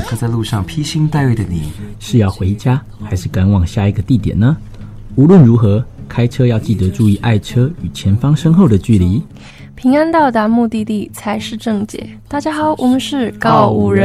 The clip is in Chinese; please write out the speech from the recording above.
刻在路上披星戴月的你， 是要回家还是赶往下一个地点呢？无论如何，开车要记得注意爱车与前方身后的距离， 平安到达目的地才是正解。大家好，我们是告五人。